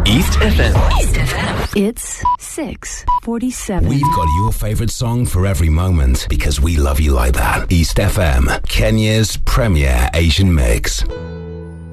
East FM. East FM. It's 6:47. We've got your favourite song for every moment because we love you like that. East FM, Kenya's premier Asian mix.